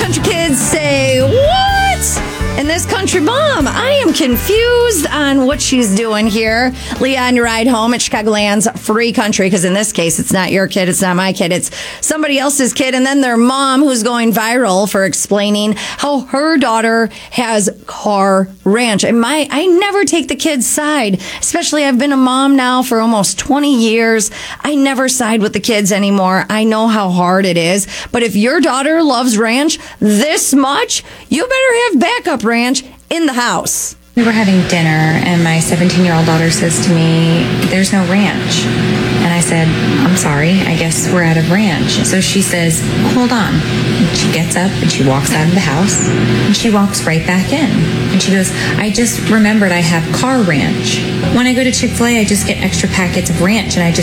country kids say, what? And this country mom, I am confused on what she's doing here. Leah, on your ride home at Chicagoland's Free Country, because in this case, it's not your kid, it's not my kid, it's somebody else's kid, and then their mom who's going viral for explaining how her daughter has car ranch. And I never take the kid's side, especially I've been a mom now for almost 20 years. I never side with the kids anymore. I know how hard it is. But if your daughter loves ranch this much, you better have backup ranch in the house. We were having dinner, and my 17-year-old daughter says to me, there's no ranch. And I said, I'm sorry, I guess we're out of ranch. So she says, hold on. And she gets up, and she walks out of the house, and she walks right back in. And she goes, I just remembered I have car ranch. When I go to Chick-fil-A, I just get extra packets of ranch, and I